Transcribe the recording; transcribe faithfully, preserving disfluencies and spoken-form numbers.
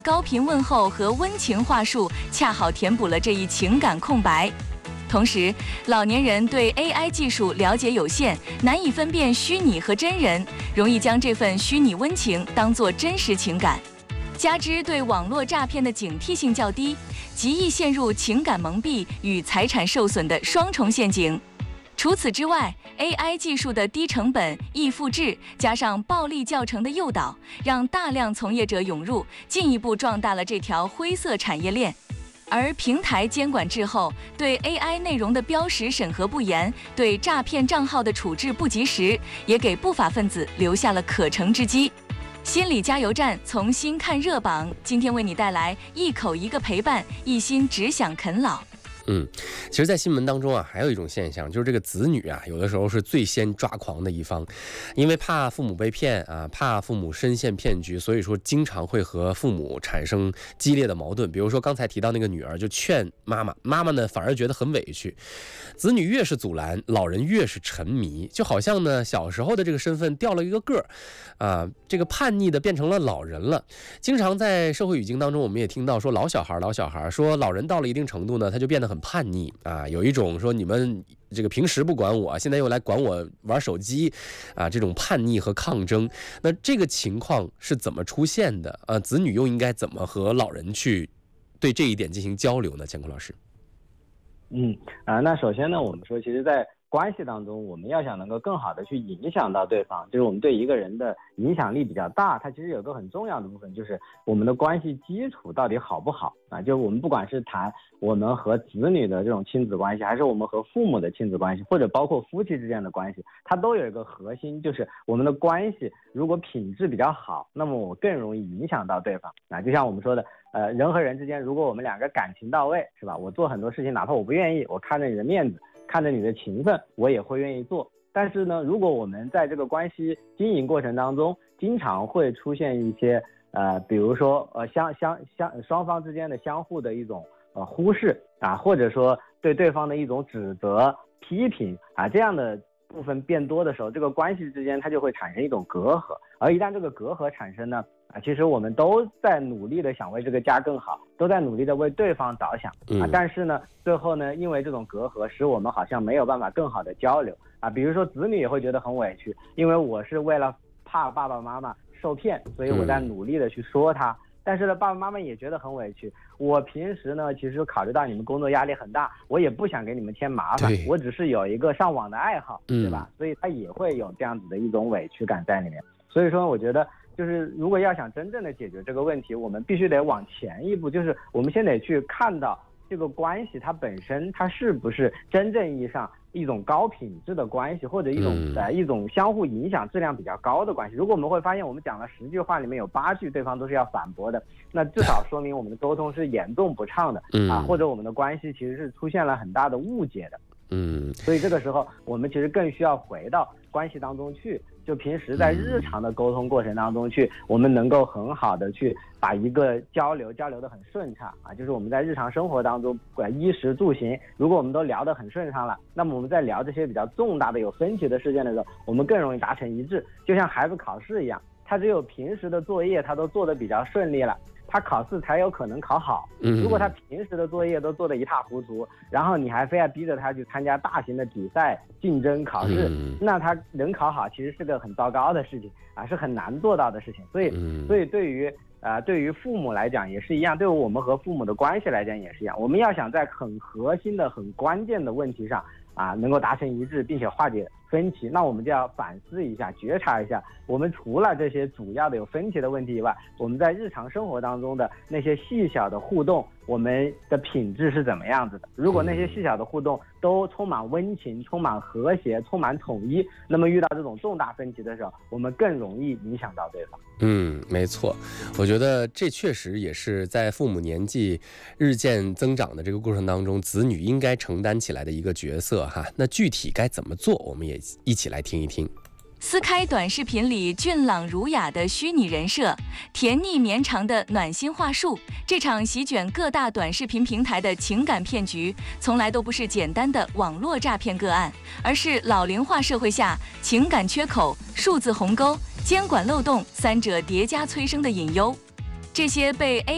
高频问候和温情话术恰好填补了这一情感空白。同时，老年人对 A I 技术了解有限，难以分辨虚拟和真人，容易将这份虚拟温情当作真实情感。加之对网络诈骗的警惕性较低，极易陷入情感蒙蔽与财产受损的双重陷阱。除此之外 ，A I 技术的低成本、易复制，加上暴力教程的诱导，让大量从业者涌入，进一步壮大了这条灰色产业链。而平台监管滞后，对 A I 内容的标识审核不严，对诈骗账号的处置不及时，也给不法分子留下了可乘之机。心理加油站从新看热榜，今天为你带来一口一个陪伴，一心只想啃老。 嗯，其实，在新闻当中啊，还有一种现象，就是这个子女啊，有的时候是最先抓狂的一方，因为怕父母被骗啊，怕父母深陷骗局，所以说经常会和父母产生激烈的矛盾。比如说刚才提到那个女儿就劝妈妈，妈妈呢反而觉得很委屈。子女越是阻拦，老人越是沉迷，就好像呢小时候的这个身份掉了一个个儿，啊，这个叛逆的变成了老人了。经常在社会语境当中，我们也听到说老小孩，老小孩说老人到了一定程度呢，他就变得很叛逆啊，有一种说你们这个平时不管我，现在又来管我玩手机啊，这种叛逆和抗争。那这个情况是怎么出现的？呃，子女又应该怎么和老人去对这一点进行交流呢？乾坤老师。 嗯啊、呃，那首先呢，我们说，其实，在关系当中，我们要想能够更好的去影响到对方，就是我们对一个人的影响力比较大，它其实有个很重要的部分，就是我们的关系基础到底好不好啊？就我们不管是谈我们和子女的这种亲子关系，还是我们和父母的亲子关系，或者包括夫妻之间的关系，它都有一个核心，就是我们的关系如果品质比较好，那么我更容易影响到对方啊。就像我们说的，呃，人和人之间，如果我们两个感情到位，是吧？我做很多事情，哪怕我不愿意，我看着你的面子，看着你的情分，我也会愿意做。但是呢，如果我们在这个关系经营过程当中，经常会出现一些呃，比如说呃相相相双方之间的相互的一种呃忽视啊，或者说对对方的一种指责、批评啊，这样的部分变多的时候，这个关系之间它就会产生一种隔阂。而一旦这个隔阂产生呢，啊，其实我们都在努力的想为这个家更好，都在努力的为对方着想啊，但是呢，最后呢，因为这种隔阂，使我们好像没有办法更好的交流啊。比如说子女也会觉得很委屈，因为我是为了怕爸爸妈妈受骗，所以我在努力的去说他。但是呢，爸爸妈妈也觉得很委屈。我平时呢，其实考虑到你们工作压力很大，我也不想给你们添麻烦，我只是有一个上网的爱好，对吧？嗯、所以他也会有这样子的一种委屈感在里面。所以说，我觉得就是如果要想真正的解决这个问题，我们必须得往前一步，就是我们先得去看到这个关系它本身它是不是真正意义上一种高品质的关系，或者一种、嗯、呃一种相互影响质量比较高的关系。如果我们会发现我们讲了十句话里面有八句对方都是要反驳的，那至少说明我们的沟通是严重不畅的、嗯、啊，或者我们的关系其实是出现了很大的误解的。嗯，所以这个时候我们其实更需要回到关系当中去，就平时在日常的沟通过程当中去，我们能够很好的去把一个交流交流的很顺畅啊，就是我们在日常生活当中，管衣食住行，如果我们都聊得很顺畅了，那么我们在聊这些比较重大的有分歧的事件的时候，我们更容易达成一致。就像孩子考试一样，他只有平时的作业他都做得比较顺利了，他考试才有可能考好。如果他平时的作业都做得一塌糊涂，然后你还非要逼着他去参加大型的比赛竞争考试，那他能考好其实是个很糟糕的事情啊，是很难做到的事情。所以所以对于呃对于父母来讲也是一样，对于我们和父母的关系来讲也是一样，我们要想在很核心的很关键的问题上啊能够达成一致并且化解分歧，那我们就要反思一下，觉察一下，我们除了这些主要的有分歧的问题以外，我们在日常生活当中的那些细小的互动，我们的品质是怎么样子的。如果那些细小的互动都充满温情，充满和谐，充满统一，那么遇到这种重大分歧的时候，我们更容易影响到对方。 嗯，没错，我觉得这确实也是在父母年纪日渐增长的这个过程当中，子女应该承担起来的一个角色哈。那具体该怎么做，我们也一起来听一听。 撕开短视频里俊朗儒雅的虚拟人设，甜腻绵长的暖心话术，这场席卷各大短视频平台的情感骗局，从来都不是简单的网络诈骗个案，而是老龄化社会下情感缺口、数字鸿沟、监管漏洞三者叠加催生的隐忧。这些被 A